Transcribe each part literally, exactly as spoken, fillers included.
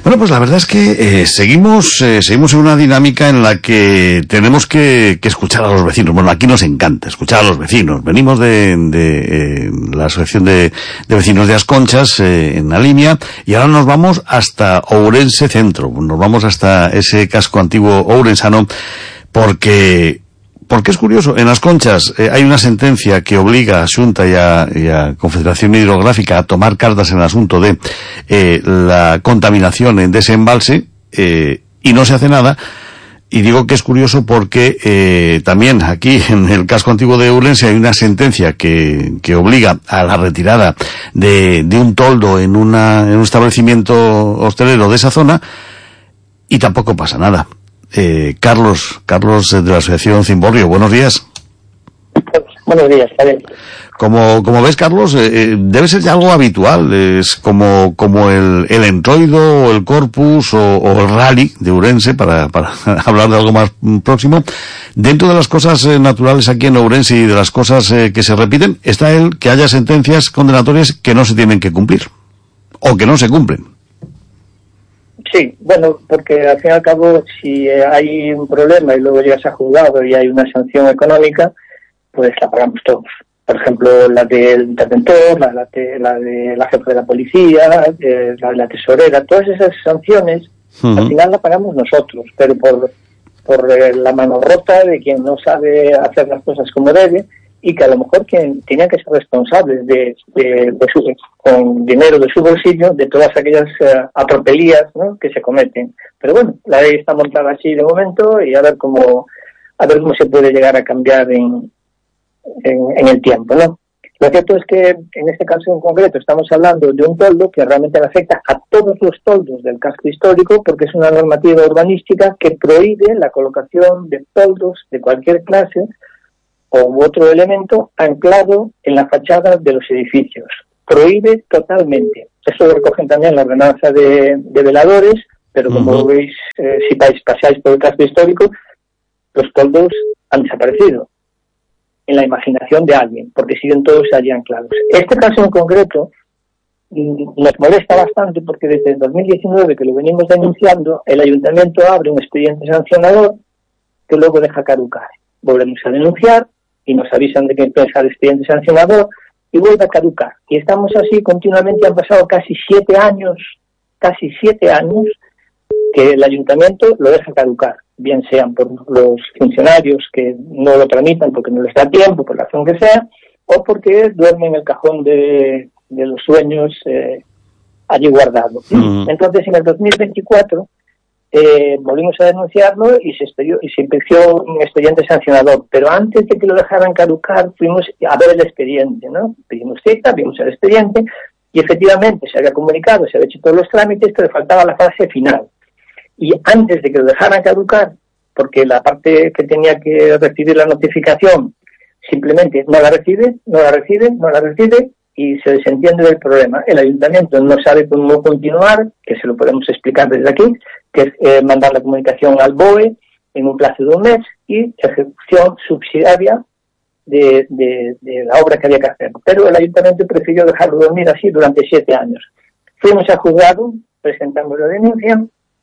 Bueno, pues la verdad es que eh, seguimos eh, seguimos en una dinámica en la que tenemos que, que escuchar a los vecinos. Bueno, aquí nos encanta escuchar a los vecinos. Venimos de, de eh, la Asociación de, de Vecinos de As Conchas, eh, en la línea, y ahora nos vamos hasta Ourense Centro. Nos vamos hasta ese casco antiguo ourensano, porque... Porque es curioso, en As Conchas eh, hay una sentencia que obliga a Xunta y a, y a Confederación Hidrográfica a tomar cartas en el asunto de eh, la contaminación en ese embalse, eh, y no se hace nada. Y digo que es curioso porque eh, también aquí en el casco antiguo de Ourense hay una sentencia que, que obliga a la retirada de, de un toldo en, una, en un establecimiento hostelero de esa zona, y tampoco pasa nada. Eh, Carlos, Carlos de la Asociación Cimborrio, buenos días. Buenos días, Javier. Como, como ves, Carlos, eh, debe ser ya algo habitual, es como, como el, el entroido o el corpus o, o el rally de Ourense, para, para hablar de algo más próximo. Dentro de las cosas eh, naturales aquí en Ourense y de las cosas eh, que se repiten, está el que haya sentencias condenatorias que no se tienen que cumplir, o que no se cumplen. Sí, bueno, porque al fin y al cabo, si hay un problema y luego llegas a juzgado y hay una sanción económica, pues la pagamos todos. Por ejemplo, la del interventor, la, la, de, la de la jefa de la policía, eh, la de la tesorera, todas esas sanciones, uh-huh. Al final la pagamos nosotros, pero por, por eh, la mano rota de quien no sabe hacer las cosas como debe, y que a lo mejor quien tenía que ser responsables de, de, de su, con dinero de su bolsillo, de todas aquellas uh, atropelías, ¿no?, que se cometen. Pero bueno, la ley está montada así de momento, y a ver cómo a ver cómo se puede llegar a cambiar en, en, en el tiempo, ¿no? Lo cierto es que en este caso en concreto estamos hablando de un toldo que realmente le afecta a todos los toldos del casco histórico, porque es una normativa urbanística que prohíbe la colocación de toldos de cualquier clase o otro elemento anclado en la fachada de los edificios. Prohíbe totalmente. Eso lo recogen también la ordenanza de, de veladores, pero como uh-huh. veis, eh, si vais, paseáis por el casco histórico, los toldos han desaparecido en la imaginación de alguien, porque siguen todos allí anclados. Este caso en concreto mm, nos molesta bastante porque desde el dos mil diecinueve, que lo venimos denunciando, el ayuntamiento abre un expediente sancionador que luego deja caducar. Volvemos a denunciar y nos avisan de que empieza el expediente sancionador y vuelve a caducar. Y estamos así continuamente, han pasado casi siete años, casi siete años, que el ayuntamiento lo deja caducar, bien sean por los funcionarios que no lo tramitan porque no les da tiempo, por la razón que sea, o porque duerme en el cajón de, de los sueños eh, allí guardado. Mm. Entonces, en el dos mil veinticuatro, Eh, volvimos a denunciarlo y se, expedió, y se emitió un expediente sancionador, pero antes de que lo dejaran caducar fuimos a ver el expediente, ¿no? Pedimos cita, vimos el expediente y efectivamente se había comunicado, se había hecho todos los trámites, pero faltaba la fase final. Y antes de que lo dejaran caducar, porque la parte que tenía que recibir la notificación simplemente no la recibe, no la recibe, no la recibe, y se desentiende del problema. El ayuntamiento no sabe cómo continuar, que se lo podemos explicar desde aquí, que es eh, mandar la comunicación al B O E en un plazo de un mes y ejecución subsidiaria de, de, de la obra que había que hacer. Pero el ayuntamiento prefirió dejarlo dormir así durante siete años. Fuimos a juzgado, presentamos la denuncia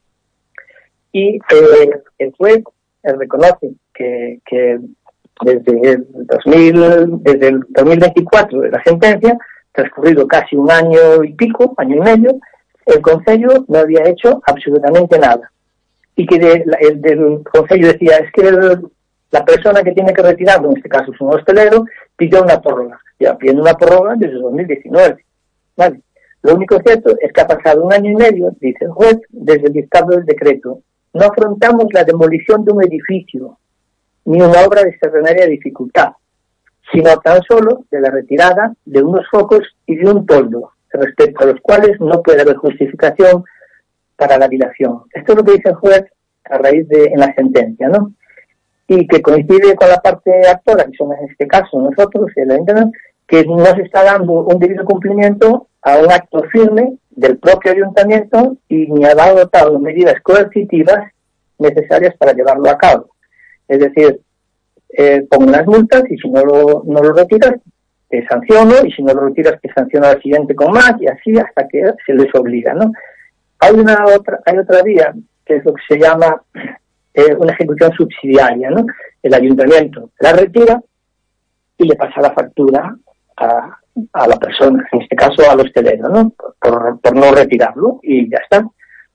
y eh, el juez eh, reconoce que, que desde el dos mil, desde el dos mil veinticuatro de la sentencia, transcurrido casi un año y pico, año y medio, el Concello no había hecho absolutamente nada. Y que de, la, el del Concello decía, es que el, la persona que tiene que retirarlo, en este caso es un hostelero, pidió una prórroga. Ya pidiendo una prórroga desde dos mil diecinueve. ¿Vale? Lo único cierto es que ha pasado un año y medio, dice el juez, desde el dictado del decreto. No afrontamos la demolición de un edificio, ni una obra de extraordinaria dificultad, sino tan solo de la retirada de unos focos y de un toldo, respecto a los cuales no puede haber justificación para la dilación. Esto es lo que dice el juez a raíz de en la sentencia, ¿no? Y que coincide con la parte actora, que somos en este caso nosotros, el ayuntamiento, que no se está dando un debido cumplimiento a un acto firme del propio ayuntamiento y ni ha adoptado medidas coercitivas necesarias para llevarlo a cabo. Es decir, eh, pongo unas multas y si no lo, no lo retiras, te sanciono, y si no lo retiras, te sanciono al siguiente con más, y así hasta que se les obliga, ¿no? Hay una otra, hay otra vía, que es lo que se llama eh, una ejecución subsidiaria, ¿no? El ayuntamiento la retira y le pasa la factura a, a la persona, en este caso al hostelero, ¿no? Por, por no retirarlo, y ya está.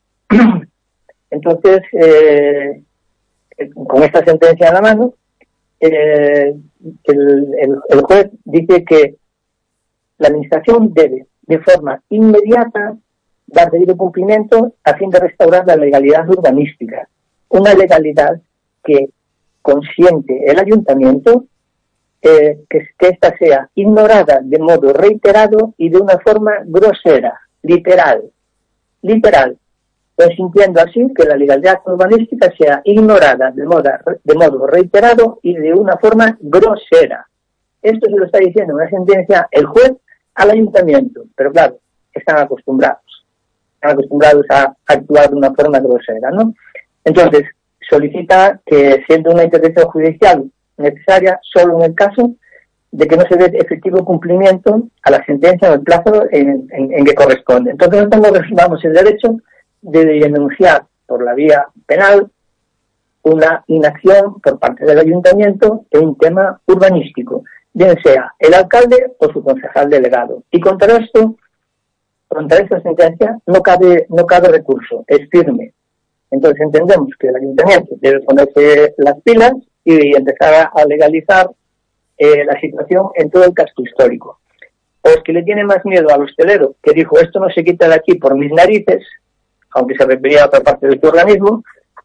Entonces, eh, con esta sentencia en la mano, eh, el, el, el juez dice que la administración debe, de forma inmediata, dar debido cumplimiento a fin de restaurar la legalidad urbanística. Una legalidad que consiente el ayuntamiento eh, que, que ésta sea ignorada de modo reiterado y de una forma grosera, literal, literal, consintiendo así que la legalidad urbanística sea ignorada de modo, de modo reiterado y de una forma grosera. Esto se lo está diciendo en una sentencia el juez al ayuntamiento, pero claro, están acostumbrados, están acostumbrados a actuar de una forma grosera, ¿no? Entonces, solicita que, siendo una intervención judicial necesaria solo en el caso de que no se dé efectivo cumplimiento a la sentencia en el plazo en, en, en que corresponde. Entonces, nosotros reclamamos el derecho de denunciar por la vía penal una inacción por parte del ayuntamiento en un tema urbanístico, bien sea el alcalde o su concejal delegado. Y contra esto, contra esta sentencia, no cabe, no cabe recurso, es firme. Entonces entendemos que el ayuntamiento debe ponerse las pilas y empezar a legalizar eh, la situación en todo el casco histórico. O es que le tiene más miedo al hostelero, que dijo, esto no se quita de aquí por mis narices, aunque se refería a otra parte de su organismo,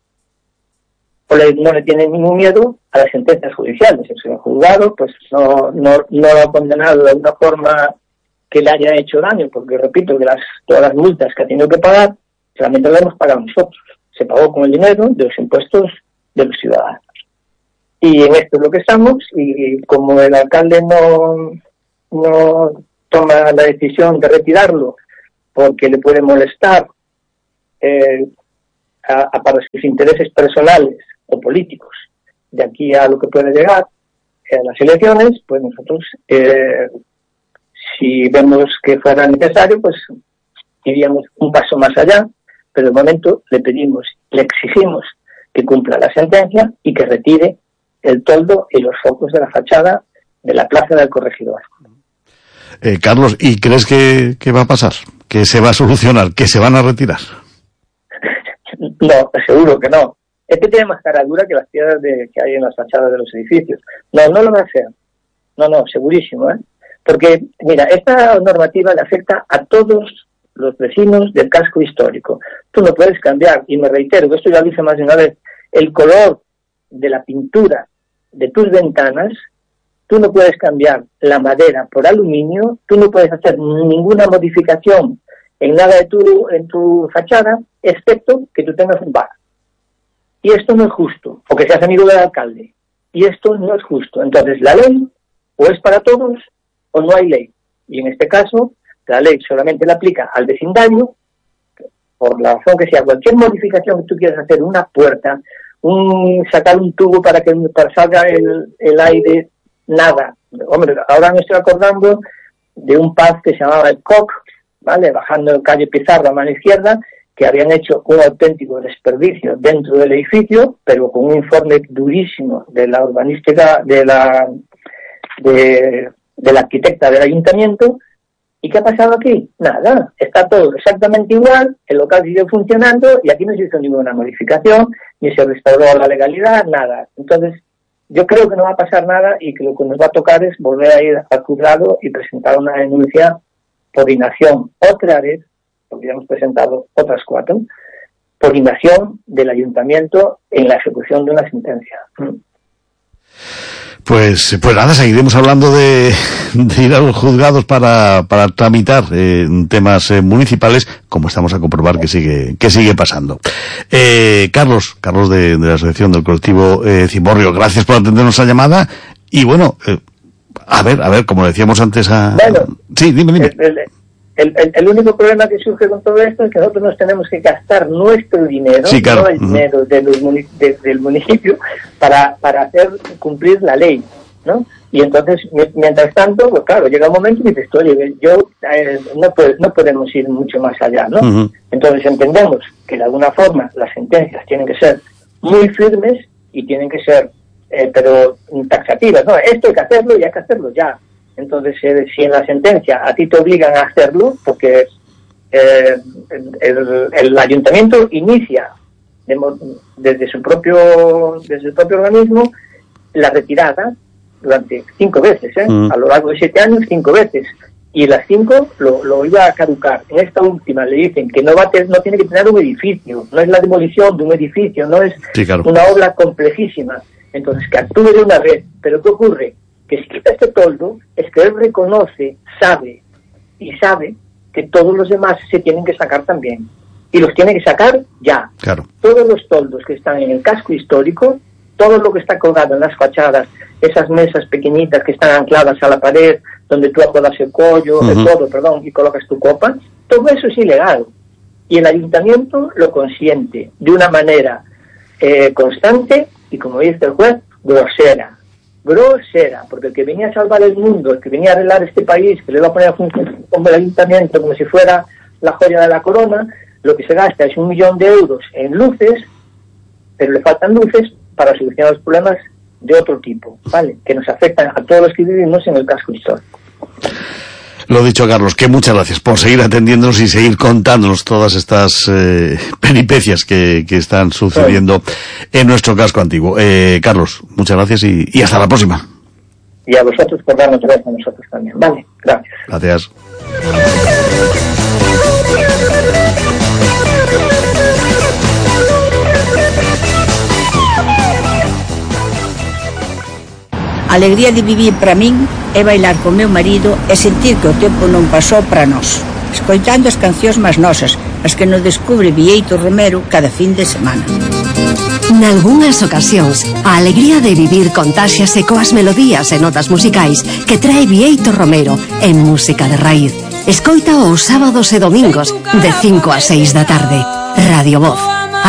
o le, no le tiene ningún miedo a las sentencias judiciales. El señor juzgado pues no, no, no lo ha condenado de una forma que le haya hecho daño, porque repito que las, todas las multas que ha tenido que pagar, solamente las hemos pagado nosotros. Se pagó con el dinero de los impuestos de los ciudadanos. Y en esto es lo que estamos, y como el alcalde no, no toma la decisión de retirarlo porque le puede molestar eh, a, a para sus intereses personales o políticos de aquí a lo que puede llegar a las elecciones, pues nosotros, eh, si vemos que fuera necesario, pues iríamos un paso más allá, pero de momento le pedimos, le exigimos que cumpla la sentencia y que retire el toldo y los focos de la fachada de la Plaza del Corregidor. Eh, Carlos, ¿y crees que, que va a pasar? ¿Que se va a solucionar? ¿Que se van a retirar? No, seguro que no. Este tiene más cara dura que las piedras de, que hay en las fachadas de los edificios. No, no lo va a hacer. No, no, segurísimo, ¿eh? Porque, mira, esta normativa le afecta a todos los vecinos del casco histórico. Tú no puedes cambiar, y me reitero, que esto ya lo hice más de una vez, el color de la pintura de tus ventanas, tú no puedes cambiar la madera por aluminio, tú no puedes hacer ninguna modificación en nada de tu, en tu fachada, excepto que tú tengas un bar. Y esto no es justo, o que seas amigo del alcalde. Y esto no es justo. Entonces, la ley o es para todos o no hay ley. Y en este caso, la ley solamente la aplica al vecindario, por la razón que sea. Cualquier modificación que tú quieras hacer, una puerta, un sacar un tubo para que para salga el, el aire, nada. Hombre, ahora me estoy acordando de un pub que se llamaba el Coq, ¿vale? Bajando en calle Pizarro a mano izquierda, que habían hecho un auténtico desperdicio dentro del edificio, pero con un informe durísimo de la urbanística, de la de, de la arquitecta del ayuntamiento. ¿Y qué ha pasado aquí? Nada, está todo exactamente igual, el local sigue funcionando y aquí no se hizo ninguna modificación, ni se restauró la legalidad, nada. Entonces, yo creo que no va a pasar nada y que lo que nos va a tocar es volver a ir al juzgado y presentar una denuncia por inacción otra vez, porque ya hemos presentado otras cuatro, por inacción del ayuntamiento en la ejecución de una sentencia. Pues, pues nada, seguiremos hablando de, de ir a los juzgados para, para tramitar eh, temas eh, municipales, como estamos a comprobar que sigue, que sigue pasando. Eh, Carlos, Carlos de, de la Asociación del Colectivo eh, Cimborrio, gracias por atendernos la llamada. Y bueno, eh, a ver, a ver, como decíamos antes a... Bueno, sí, dime, dime. El, el, el, el único problema que surge con todo esto es que nosotros nos tenemos que gastar nuestro dinero, sí, claro. no el dinero uh-huh. de los, de, del municipio, para, para hacer cumplir la ley. ¿no? Y entonces, mientras tanto, pues claro, llega un momento y dices, oye, yo, eh, no, puede, no podemos ir mucho más allá, ¿no? Uh-huh. Entonces entendemos que de alguna forma las sentencias tienen que ser muy firmes y tienen que ser, eh, pero taxativas, ¿no? Esto hay que hacerlo y hay que hacerlo ya. Entonces, eh, si en la sentencia a ti te obligan a hacerlo, porque eh, el, el ayuntamiento inicia de, desde su propio desde su propio organismo la retirada durante cinco veces, ¿eh? Mm. A lo largo de siete años, cinco veces. Y las cinco lo, lo iba a caducar. En esta última le dicen que no va a tener, no tiene que tener un edificio, no es la demolición de un edificio, no es sí, claro. una obra complejísima. Entonces, que actúe de una vez. Pero ¿qué ocurre? Que si quita este toldo, es que él reconoce, sabe, y sabe que todos los demás se tienen que sacar también. Y los tiene que sacar ya. Claro. Todos los toldos que están en el casco histórico, todo lo que está colgado en las fachadas, esas mesas pequeñitas que están ancladas a la pared, donde tú apodas el collo, uh-huh. el codo, perdón, y colocas tu copa, todo eso es ilegal. Y el ayuntamiento lo consiente de una manera eh, constante y, como dice el juez, grosera. Grosera, porque el que venía a salvar el mundo, el que venía a arreglar este país, que le va a poner a funcionar como el ayuntamiento, como si fuera la joya de la corona, lo que se gasta es un millón de euros en luces, pero le faltan luces para solucionar los problemas de otro tipo, ¿vale? Que nos afectan a todos los que vivimos en el casco histórico. Lo dicho, Carlos, que muchas gracias por seguir atendiéndonos y seguir contándonos todas estas eh, peripecias que, que están sucediendo sí. en nuestro casco antiguo. Eh, Carlos, muchas gracias y, y hasta la próxima. Y a vosotros por darnos gracias a nosotros también. Vale, gracias. Gracias. A alegría de vivir para min é bailar con meu marido e sentir que o tempo non pasou para nós, escoitando as cancións máis nosas, as que nos descubre Bieito Romero cada fin de semana. Nalgúnas ocasións, a alegría de vivir contáxiase coas melodías e notas musicais que trae Bieito Romero en Música de Raíz. Escoita os sábados e domingos de cinco a seis da tarde. Radio Voz.